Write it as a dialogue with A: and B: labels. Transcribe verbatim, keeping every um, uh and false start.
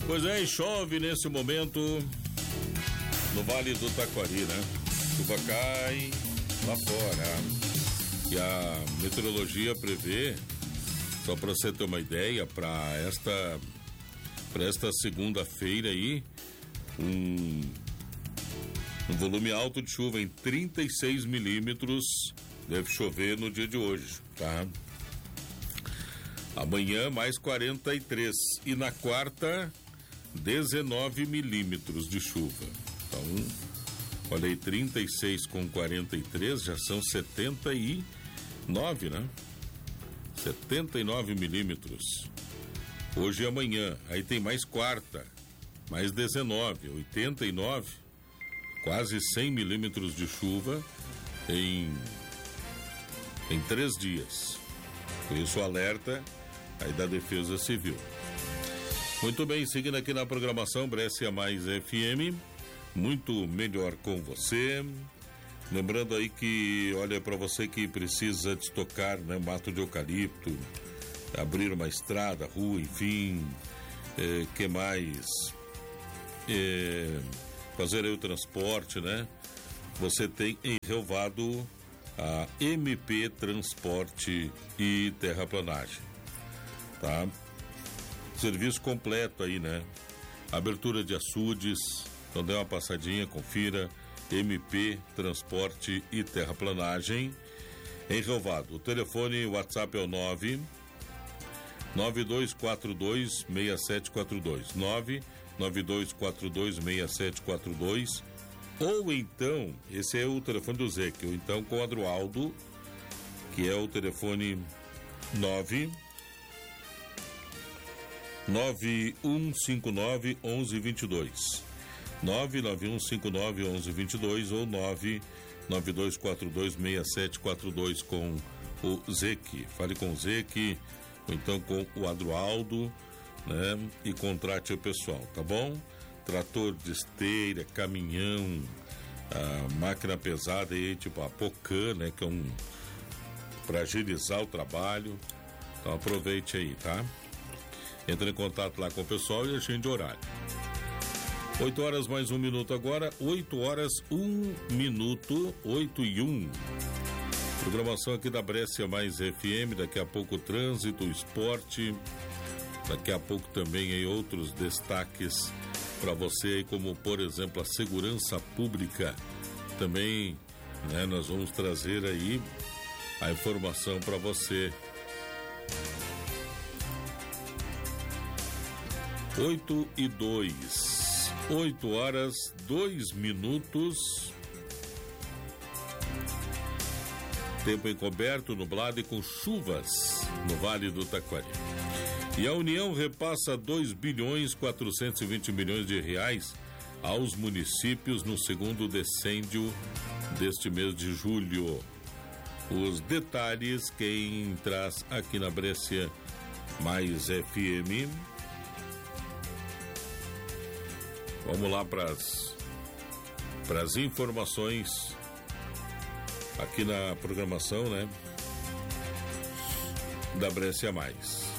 A: Pois é, e chove nesse momento no Vale do Taquari, né? Chuva cai lá fora. E a meteorologia prevê, só para você ter uma ideia, para esta para esta segunda-feira aí, um, um volume alto de chuva em trinta e seis milímetros deve chover no dia de hoje, tá? Amanhã mais quarenta e três e na quarta dezenove milímetros de chuva. Então, olha aí, trinta e seis com quarenta e três já são setenta e nove, né? setenta e nove milímetros. Hoje e amanhã, aí tem mais quarta, mais dezenove, oitenta e nove, quase cem milímetros de chuva em, em três dias. Por isso, alerta aí da Defesa Civil. Muito bem, seguindo aqui na programação Brescia Mais F M, muito melhor com você. Lembrando aí que, olha, para você que precisa destocar, né, mato de eucalipto, abrir uma estrada, rua, enfim, é, que mais? É, fazer aí o transporte, né? Você tem em Relvado a M P Transporte e Terraplanagem, tá? Serviço completo aí, né? Abertura de açudes, então dê uma passadinha, confira. M P Transporte e Terraplanagem em Relvado. O telefone, o WhatsApp é o nove nove dois quatro dois seis sete quatro dois, nove nove dois quatro dois seis sete quatro dois, ou então, esse é o telefone do Zé, ou então com o Adroaldo, que é o telefone nove nove um cinco nove um um dois dois, nove nove um cinco nove um um dois dois ou nove nove dois quatro dois seis sete quatro dois com o Zeque. Fale com o Zeque, ou então com o Adroaldo, né? E contrate o pessoal, tá bom? Trator de esteira, caminhão, a máquina pesada aí, tipo a Pocan, né? Que é um para agilizar o trabalho. Então aproveite aí, tá? Entre em contato lá com o pessoal e agende horário. oito horas mais um minuto agora, oito horas, um minuto, oito e um. Programação aqui da Brescia Mais F M, daqui a pouco trânsito, esporte, daqui a pouco também aí outros destaques para você, como por exemplo a segurança pública. Também, né, nós vamos trazer aí a informação para você. oito e dois, oito horas, dois minutos. Tempo encoberto, nublado e com chuvas no Vale do Taquari. E a União repassa dois bilhões quatrocentos e vinte milhões de reais aos municípios no segundo decêndio deste mês de julho. Os detalhes quem traz aqui na Brescia Mais F M. Vamos lá para as informações aqui na programação, né, da Brescia Mais.